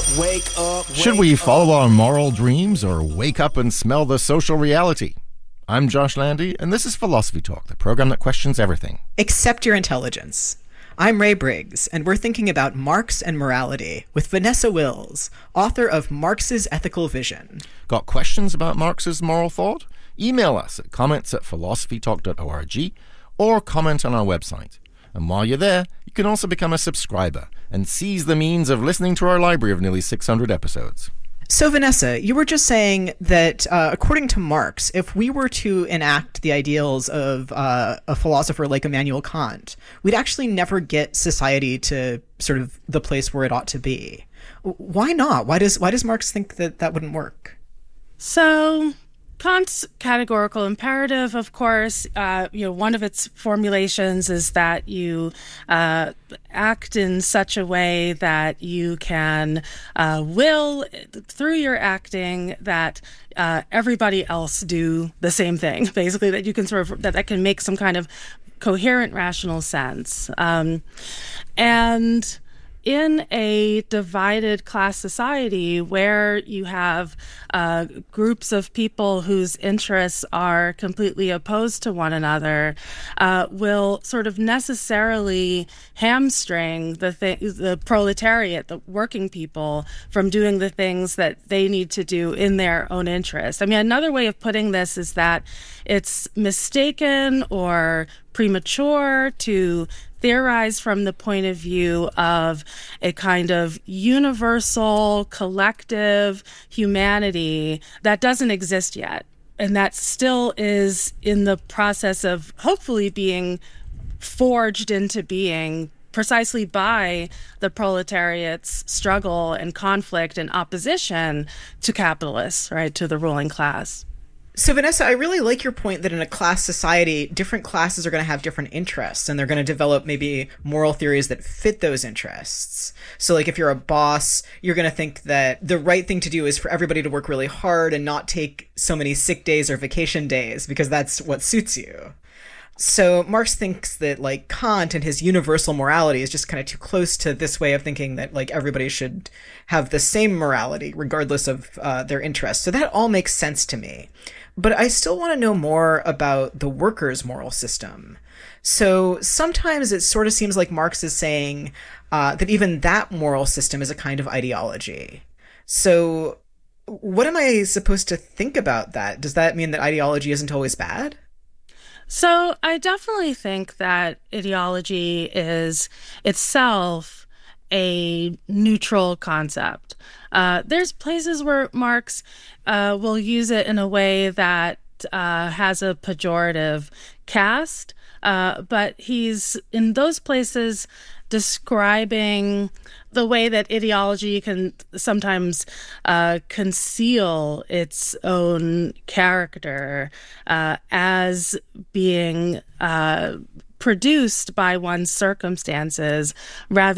Wake up. Should we follow our moral dreams or wake up and smell the social reality? I'm Josh Landy, and this is Philosophy Talk, the program that questions everything. Accept your intelligence. I'm Ray Briggs, and we're thinking about Marx and morality with Vanessa Wills, author of Marx's Ethical Vision. Got questions about Marx's moral thought? Email us at comments@philosophytalk.org or comment on our website. And while you're there, you can also become a subscriber and seize the means of listening to our library of nearly 600 episodes. So, Vanessa, you were just saying that, according to Marx, if we were to enact the ideals of a philosopher like Immanuel Kant, we'd actually never get society to sort of the place where it ought to be. Why not? Why does Marx think that wouldn't work? So Kant's categorical imperative, of course, one of its formulations is that you act in such a way that you can will, through your acting, that everybody else do the same thing, basically, that you can sort of, that can make some kind of coherent, rational sense. And in a divided class society where you have groups of people whose interests are completely opposed to one another, will sort of necessarily hamstring the proletariat, the working people, from doing the things that they need to do in their own interest. I mean, another way of putting this is that it's mistaken or premature to theorize from the point of view of a kind of universal, collective humanity that doesn't exist yet, and that still is in the process of hopefully being forged into being precisely by the proletariat's struggle and conflict and opposition to capitalists, right, to the ruling class. So, Vanessa, I really like your point that in a class society, different classes are going to have different interests, and they're going to develop maybe moral theories that fit those interests. So, like, if you're a boss, you're going to think that the right thing to do is for everybody to work really hard and not take so many sick days or vacation days, because that's what suits you. So Marx thinks that, like, Kant and his universal morality is just kind of too close to this way of thinking that, like, everybody should have the same morality regardless of their interests. So that all makes sense to me. But I still want to know more about the workers' moral system. So sometimes it sort of seems like Marx is saying that even that moral system is a kind of ideology. So what am I supposed to think about that? Does that mean that ideology isn't always bad? So I definitely think that ideology is itself a neutral concept. There's places where Marx will use it in a way that has a pejorative cast, but he's in those places describing the way that ideology can sometimes conceal its own character as being produced by one's circumstances rather